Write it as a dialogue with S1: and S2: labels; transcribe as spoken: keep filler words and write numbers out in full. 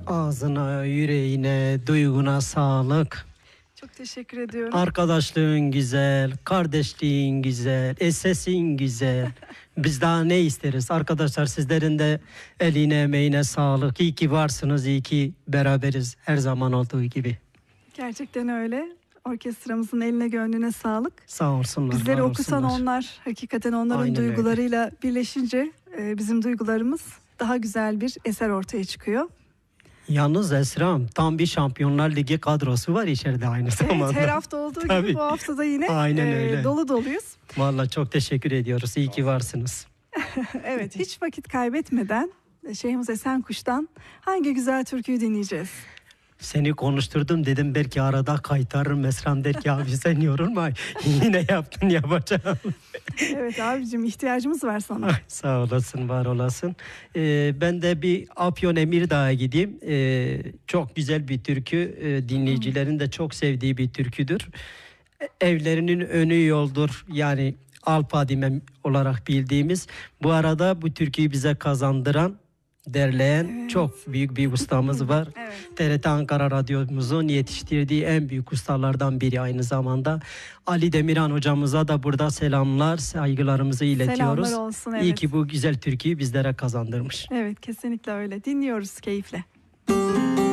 S1: Ağzına, yüreğine, duyguna sağlık.
S2: Çok teşekkür ediyorum.
S1: Arkadaşlığın güzel, kardeşliğin güzel, e, sesin güzel. Biz daha ne isteriz? Arkadaşlar sizlerin de eline emeğine sağlık. İyi ki varsınız, iyi ki beraberiz her zaman olduğu gibi.
S2: Gerçekten öyle. Orkestramızın eline gönlüne sağlık.
S1: Sağ olsunlar.
S2: Bizleri
S1: var
S2: okusan
S1: olsunlar.
S2: onlar, hakikaten onların
S1: Aynen öyle.
S2: duygularıyla birleşince e, bizim duygularımız daha güzel bir eser ortaya çıkıyor.
S1: Yalnız Esra'm tam bir Şampiyonlar Ligi kadrosu var içeride aynı zamanda.
S2: Evet, her hafta olduğu
S1: Tabii.
S2: gibi bu hafta da yine
S1: Aynen
S2: e,
S1: öyle.
S2: dolu doluyuz.
S1: Vallahi çok teşekkür ediyoruz. İyi ki varsınız.
S2: Evet, hiç vakit kaybetmeden Şeyhimiz Esenkuş'tan hangi güzel türküyü dinleyeceğiz?
S1: Seni konuşturdum dedim belki arada kaytarırım. Esra'm der ki abi sen yorulma. Yine yaptın yapacağım.
S2: Evet abicim, ihtiyacımız var sana.
S1: Ay, sağ olasın, var olasın. Ee, ben de bir Afyon Emirdağ'a gideyim. Ee, çok güzel bir türkü. Ee, dinleyicilerin de çok sevdiği bir türküdür. E- Evlerinin önü yoldur. Yani Alpadime olarak bildiğimiz. Bu arada bu türküyü bize kazandıran, derleyen
S2: Evet.
S1: çok büyük bir ustamız var.
S2: Evet.
S1: T R T Ankara Radyomuzun yetiştirdiği en büyük ustalardan biri aynı zamanda. Ali Demirhan hocamıza da burada selamlar, saygılarımızı iletiyoruz.
S2: Selamlar olsun,
S1: İyi
S2: evet.
S1: ki bu güzel türküyü bizlere kazandırmış.
S2: Evet, kesinlikle öyle. Dinliyoruz keyifle.